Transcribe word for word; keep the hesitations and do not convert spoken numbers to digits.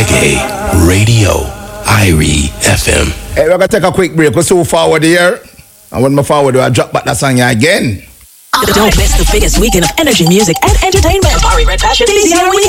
Reggae Radio, Irie F M. Hey, we're gonna take a quick break. We're so forward here. And when we forward, I drop back that song here again. Don't miss the biggest weekend of energy, music, and entertainment. Ari Red Passion, D C R